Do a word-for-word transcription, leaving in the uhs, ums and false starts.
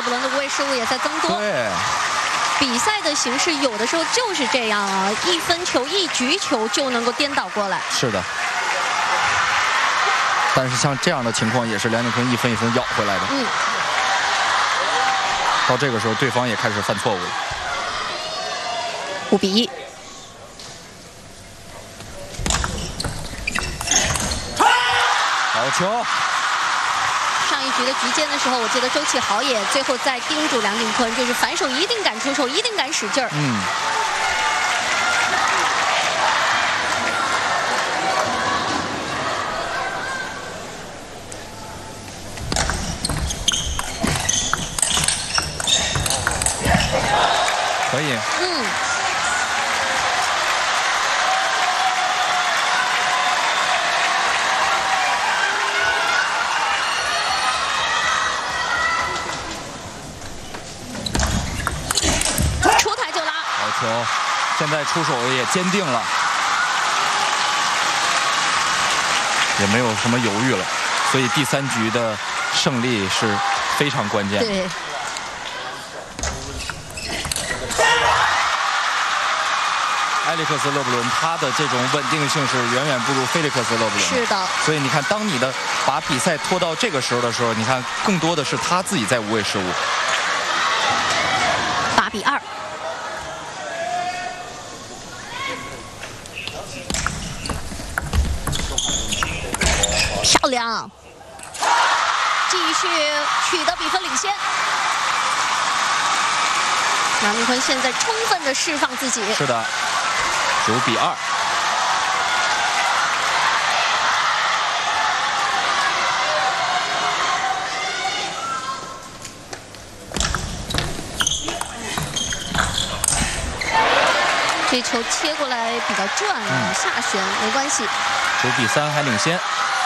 布伦的无谓失误也在增多。 对。 比赛的形式有的时候就是这样啊，一分球、一局球就能够颠倒过来。 是的。但是像这样的情况，也是梁景坤一分一分咬回来的。 嗯。 到这个时候，对方也开始犯错误了。 五比一。 好球。 上一局的局间的时候，我记得周启豪也最后在叮嘱梁景坤，就是反手一定敢出手，一定敢使劲儿。 嗯。可以。 嗯。 球，现在出手也坚定了，也没有什么犹豫了，所以第三局的胜利是非常关键的。 对。 埃里克斯·勒布伦他的这种稳定性是远远不如菲利克斯·勒布伦。 是的。 所以你看，当你的把比赛拖到这个时候的时候，你看更多的是他自己在无谓失误。 八比二。 漂亮，继续取得比分领先。梁景坤现在充分的释放自己。 是的，九比二。 这球切过来比较转啊，嗯、下旋没关系。 九比三还领先。